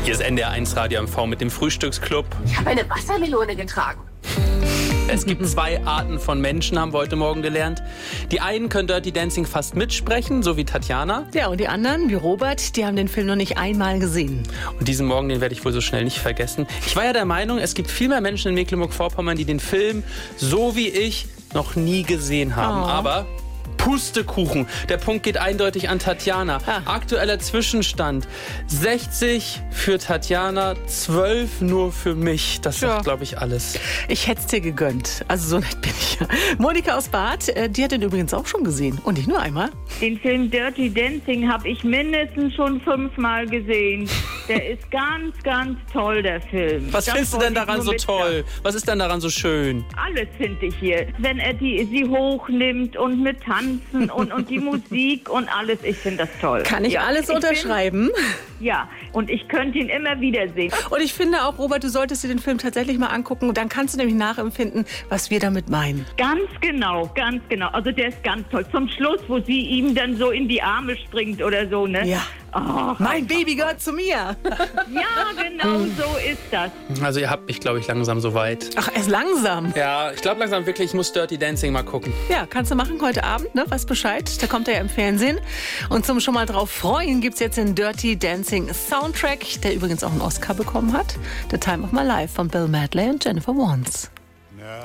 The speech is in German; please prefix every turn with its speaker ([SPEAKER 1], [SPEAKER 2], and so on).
[SPEAKER 1] Hier ist NDR 1 Radio MV mit dem Frühstücksclub.
[SPEAKER 2] Ich habe eine Wassermelone getragen.
[SPEAKER 1] Es gibt zwei Arten von Menschen, haben wir heute Morgen gelernt. Die einen können Dirty Dancing fast mitsprechen, so wie Tatjana.
[SPEAKER 3] Ja, und die anderen, wie Robert, die haben den Film noch nicht einmal gesehen.
[SPEAKER 1] Und diesen Morgen, den werde ich wohl so schnell nicht vergessen. Ich war ja der Meinung, es gibt viel mehr Menschen in Mecklenburg-Vorpommern, die den Film, so wie ich, noch nie gesehen haben. Aber Pustekuchen. Der Punkt geht eindeutig an Tatjana. Aktueller Zwischenstand. 60 für Tatjana, 12 nur für mich. Das sagt, glaube ich, alles.
[SPEAKER 3] Ich hätte es dir gegönnt. Also so nett bin ich ja. Monika aus Bad, die hat den übrigens auch schon gesehen. Und nicht nur einmal.
[SPEAKER 4] Den Film Dirty Dancing habe ich mindestens schon 5-mal gesehen. Der ist ganz, ganz toll, der Film.
[SPEAKER 1] Was findest du denn daran so toll? Was ist denn daran so schön?
[SPEAKER 4] Alles finde ich hier. Wenn er sie hochnimmt und mit Tanzen und die Musik und alles. Ich finde das toll.
[SPEAKER 3] Kann ich alles unterschreiben?
[SPEAKER 4] Ja, und ich könnte ihn immer wieder sehen.
[SPEAKER 3] Und ich finde auch, Robert, du solltest dir den Film tatsächlich mal angucken. Dann kannst du nämlich nachempfinden, was wir damit meinen.
[SPEAKER 4] Ganz genau, ganz genau. Also der ist ganz toll. Zum Schluss, wo sie ihm dann so in die Arme springt oder so, ne?
[SPEAKER 3] Ja.
[SPEAKER 4] Oh,
[SPEAKER 3] mein Baby gehört zu mir.
[SPEAKER 4] Ja, genau so ist das.
[SPEAKER 1] Also ihr habt mich, glaube ich, langsam so weit.
[SPEAKER 3] Ach, erst langsam.
[SPEAKER 1] Ja, ich glaube langsam wirklich, ich muss Dirty Dancing mal gucken.
[SPEAKER 3] Ja, kannst du machen heute Abend, ne? Weiß Bescheid. Da kommt er ja im Fernsehen. Und zum schon mal drauf freuen gibt es jetzt den Dirty Dancing Soundtrack, der übrigens auch einen Oscar bekommen hat. The Time of My Life von Bill Medley und Jennifer Warnes.